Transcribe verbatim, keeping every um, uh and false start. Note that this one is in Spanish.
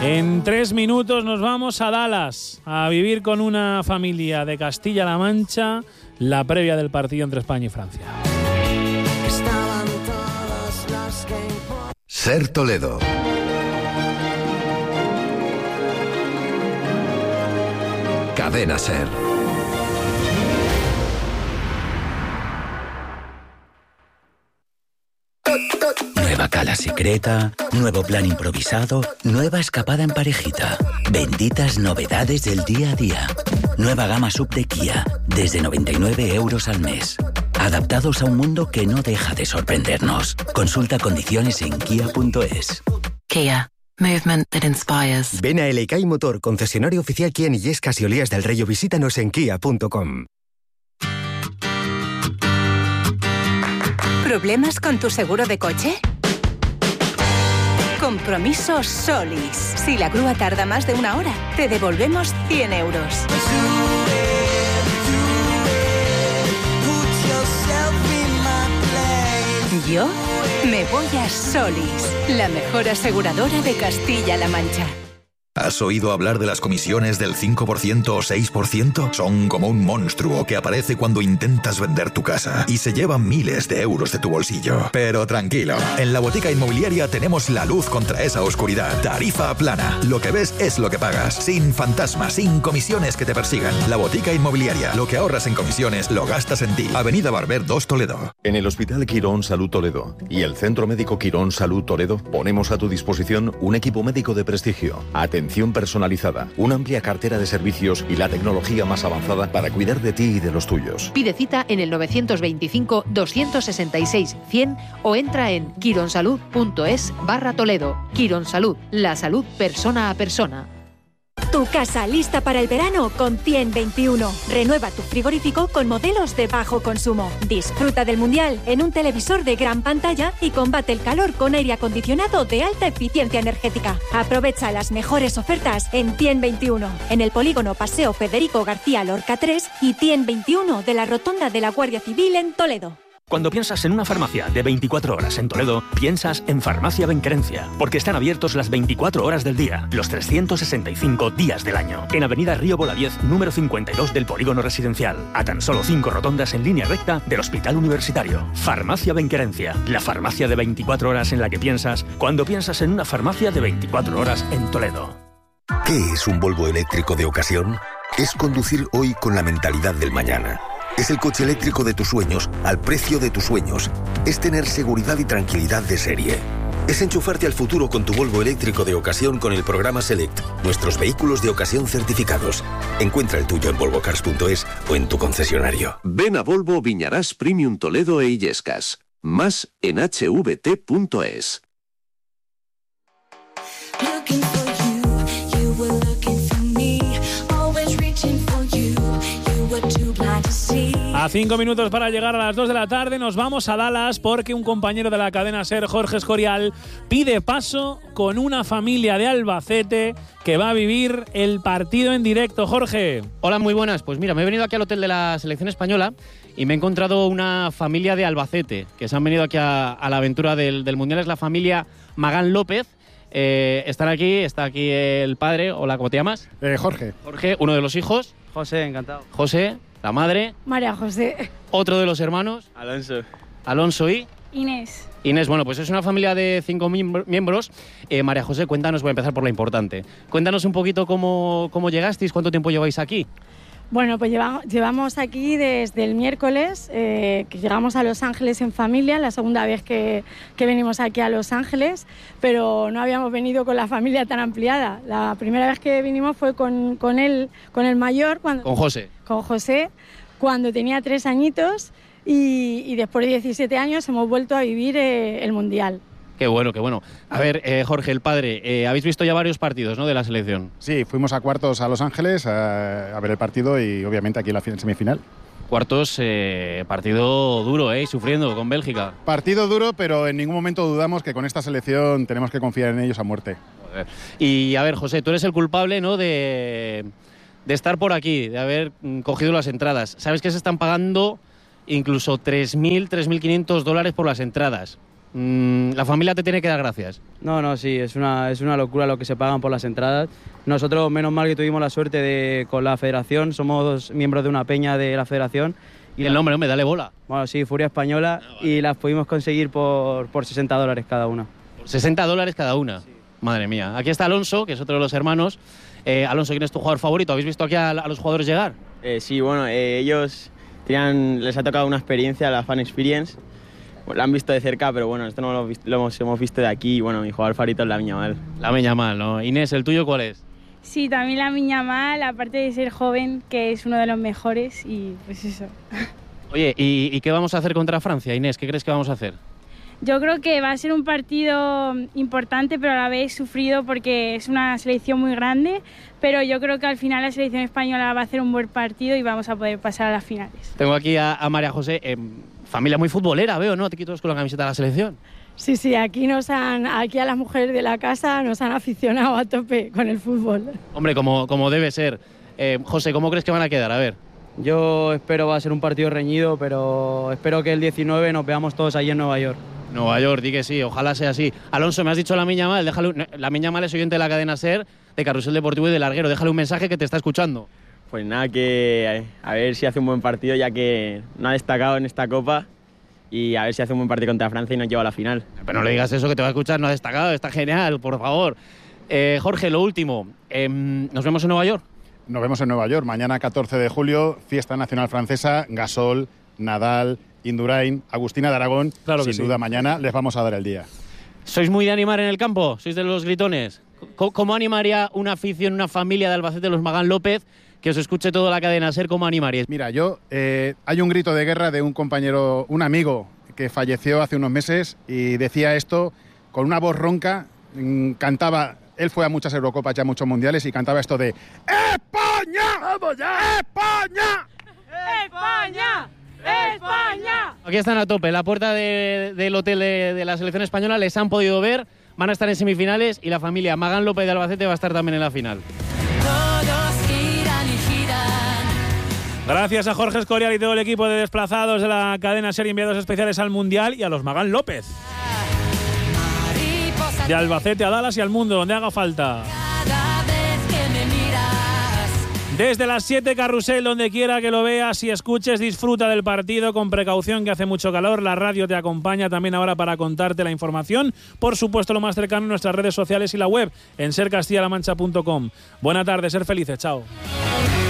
En tres minutos nos vamos a Dallas a vivir con una familia de Castilla-La Mancha la previa del partido entre España y Francia. Ser Toledo. Cadena Ser. Nueva cala secreta, nuevo plan improvisado, nueva escapada en parejita. Benditas novedades del día a día. Nueva gama sub de Kia, desde noventa y nueve euros al mes. Adaptados a un mundo que no deja de sorprendernos. Consulta condiciones en kia punto es. Kia. Movement that inspires. Ven a El Ecai Motor, concesionario oficial Kia en Illescas y Olías del Rey, o visítanos en kia punto com. ¿Problemas con tu seguro de coche? Compromiso Solis. Si la grúa tarda más de una hora, te devolvemos cien euros. Yo me voy a Solis, la mejor aseguradora de Castilla-La Mancha. ¿Has oído hablar de las comisiones del cinco por ciento o seis por ciento? Son como un monstruo que aparece cuando intentas vender tu casa y se llevan miles de euros de tu bolsillo. Pero tranquilo, en la Botica Inmobiliaria tenemos la luz contra esa oscuridad. Tarifa plana. Lo que ves es lo que pagas. Sin fantasmas, sin comisiones que te persigan. La Botica Inmobiliaria. Lo que ahorras en comisiones lo gastas en ti. Avenida Barber dos, Toledo. En el Hospital Quirón Salud Toledo y el Centro Médico Quirón Salud Toledo ponemos a tu disposición un equipo médico de prestigio. Atención personalizada, una amplia cartera de servicios y la tecnología más avanzada para cuidar de ti y de los tuyos. Pide cita en el novecientos veinticinco, doscientos sesenta y seis, cien o entra en quironsalud.es barra Toledo. Quirón Salud, la salud persona a persona. Tu casa lista para el verano con ciento veintiuno. Renueva tu frigorífico con modelos de bajo consumo. Disfruta del Mundial en un televisor de gran pantalla y combate el calor con aire acondicionado de alta eficiencia energética. Aprovecha las mejores ofertas en ciento veintiuno, en el polígono Paseo Federico García Lorca tres y ciento veintiuno de la Rotonda de la Guardia Civil en Toledo. Cuando piensas en una farmacia de veinticuatro horas en Toledo, piensas en Farmacia Benquerencia, porque están abiertos las veinticuatro horas del día, los trescientos sesenta y cinco días del año. En Avenida Río Bolaviex, número cincuenta y dos del Polígono Residencial, a tan solo cinco rotondas en línea recta del Hospital Universitario. Farmacia Benquerencia, la farmacia de veinticuatro horas en la que piensas cuando piensas en una farmacia de veinticuatro horas en Toledo. ¿Qué es un Volvo eléctrico de ocasión? Es conducir hoy con la mentalidad del mañana. Es el coche eléctrico de tus sueños, al precio de tus sueños. Es tener seguridad y tranquilidad de serie. Es enchufarte al futuro con tu Volvo eléctrico de ocasión con el programa Select, nuestros vehículos de ocasión certificados. Encuentra el tuyo en volvo cars punto es o en tu concesionario. Ven a Volvo Viñarás Premium Toledo e Illescas. Más en h v t punto es. A cinco minutos para llegar a las dos de la tarde nos vamos a Dallas porque un compañero de la cadena SER, Jorge Escorial, pide paso con una familia de Albacete que va a vivir el partido en directo. Jorge. Hola, muy buenas. Pues mira, me he venido aquí al hotel de la selección española y me he encontrado una familia de Albacete que se han venido aquí a, a la aventura del, del Mundial. Es la familia Magán López. Eh, están aquí, está aquí el padre. Hola, ¿cómo te llamas? Eh, Jorge. Jorge, uno de los hijos. José, encantado. José. La madre. María José. Otro de los hermanos. Alonso. Alonso y. Inés. Inés, bueno, pues es una familia de cinco miembros. Eh, María José, cuéntanos, voy a empezar por lo importante. Cuéntanos un poquito cómo, cómo llegasteis, cuánto tiempo lleváis aquí. Bueno, pues llevamos, llevamos aquí desde el miércoles, eh, que llegamos a Los Ángeles en familia, la segunda vez que, que venimos aquí a Los Ángeles, pero no habíamos venido con la familia tan ampliada. La primera vez que vinimos fue con, con él, con el mayor. Cuando, con José. Con José, cuando tenía tres añitos y, y después de diecisiete años hemos vuelto a vivir eh, el Mundial. Qué bueno, qué bueno. A ver, eh, Jorge, el padre, eh, habéis visto ya varios partidos, ¿no?, de la selección. Sí, fuimos a cuartos a Los Ángeles a, a ver el partido y obviamente aquí en la semifinal. Cuartos, eh, partido duro, ¿eh? Sufriendo con Bélgica. Partido duro, pero en ningún momento dudamos que con esta selección tenemos que confiar en ellos a muerte. Joder. Y a ver, José, tú eres el culpable, ¿no?, de, de estar por aquí, de haber cogido las entradas. Sabes que se están pagando incluso tres mil, tres mil quinientos dólares por las entradas. Mm, la familia te tiene que dar gracias. No, no, sí, es una, es una locura lo que se pagan por las entradas. Nosotros, menos mal que tuvimos la suerte de con la federación, somos miembros de una peña de la federación. Y el nombre, hombre, dale bola. Bueno, sí, Furia Española, ah, vale. Y las pudimos conseguir por, por sesenta dólares cada una. ¿sesenta dólares cada una? Sí. Madre mía. Aquí está Alonso, que es otro de los hermanos. Eh, Alonso, ¿quién es tu jugador favorito? ¿Habéis visto aquí a, a los jugadores llegar? Eh, sí, bueno, eh, ellos tenían, les ha tocado una experiencia, la Fan Experience. Bueno, la han visto de cerca, pero bueno, esto no lo, visto, lo hemos, hemos visto de aquí. Y bueno, mi jugador favorito es Lamine Yamal. Lamine Yamal, ¿no? Inés, ¿el tuyo cuál es? Sí, también Lamine Yamal, aparte de ser joven, que es uno de los mejores y pues eso. Oye, ¿y, ¿y qué vamos a hacer contra Francia, Inés? ¿Qué crees que vamos a hacer? Yo creo que va a ser un partido importante, pero a la vez sufrido porque es una selección muy grande, pero yo creo que al final la selección española va a hacer un buen partido y vamos a poder pasar a las finales. Tengo aquí a, a María José, eh, familia muy futbolera, veo, ¿no? Te quitas con la camiseta de la selección. Sí, sí, aquí, nos han, aquí a las mujeres de la casa nos han aficionado a tope con el fútbol. Hombre, como, como debe ser. Eh, José, ¿cómo crees que van a quedar? A ver. Yo espero va a ser un partido reñido, pero espero que el diecinueve nos veamos todos allí en Nueva York. Nueva York, di que sí, ojalá sea así. Alonso, me has dicho Lamine Yamal, déjale, Lamine Yamal es oyente de la cadena SER, de Carrusel Deportivo y de Larguero, déjale un mensaje que te está escuchando. Pues nada, que a ver si hace un buen partido, ya que no ha destacado en esta Copa, y a ver si hace un buen partido contra Francia y nos lleva a la final. Pero no le digas eso, que te va a escuchar, no ha destacado, está genial, por favor. Eh, Jorge, lo último, eh, ¿nos vemos en Nueva York? Nos vemos en Nueva York, mañana catorce de julio, fiesta nacional francesa, Gasol, Nadal, Indurain, Agustina de Aragón, claro sin sí. duda mañana les vamos a dar el día. ¿Sois muy de animar en el campo? ¿Sois de los gritones? ¿Cómo, cómo animaría una afición, una familia de Albacete, los Magán López, que os escuche toda la cadena SER? ¿Cómo animaríais? Mira, yo, eh, hay un grito de guerra de un compañero, un amigo que falleció hace unos meses y decía esto con una voz ronca, mmm, cantaba, él fue a muchas Eurocopas, ya a muchos mundiales y cantaba esto de ¡España! ¡Vamos ya! ¡España! ¡España! ¡España! Aquí están a tope, la puerta de, del hotel de, de la selección española, les han podido ver, van a estar en semifinales y la familia Magán López de Albacete va a estar también en la final. Todos giran y giran. Gracias a Jorge Escorial y todo el equipo de desplazados de la cadena SER, enviados especiales al Mundial, y a los Magán López. De Albacete a Dallas y al mundo, donde haga falta. Desde las siete, Carrusel, donde quiera que lo veas y escuches, disfruta del partido con precaución, que hace mucho calor. La radio te acompaña también ahora para contarte la información. Por supuesto, lo más cercano en nuestras redes sociales y la web en ser castilla la mancha punto com. Buena tarde, ser felices, chao.